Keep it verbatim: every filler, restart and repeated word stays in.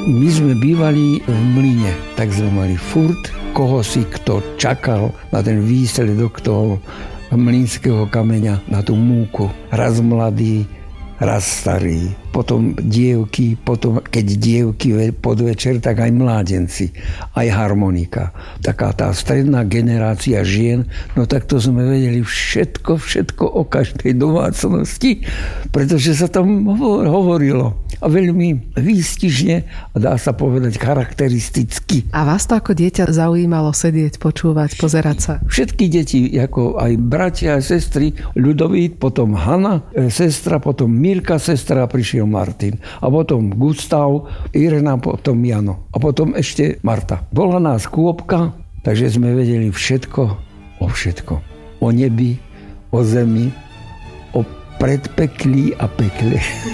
My sme bývali v mlyne, tak sme mali furt koho si kto čakal na ten výsledok toho mlynského kameňa, na tú múku. Raz mladý, raz starý, potom dievky, potom keď dievky podvečer, tak aj mládenci, aj harmonika. Taká tá stredná generácia žien, no tak to sme vedeli všetko, všetko o každej domácnosti, pretože sa tam hovorilo a veľmi výstižne a dá sa povedať charakteristicky. A vás to ako dieťa zaujímalo sedieť, počúvať, pozerať sa? Všetky deti, ako aj bratia a sestry, Ľudovít, potom Hanna, sestra, potom Mirka, sestra, prišiel Martin. A potom Gustav, Irena, potom Jano. A potom ešte Marta. Bola nás kôpka, takže sme vedeli všetko o všetko. O nebi, o zemi, o predpeklí a pekle.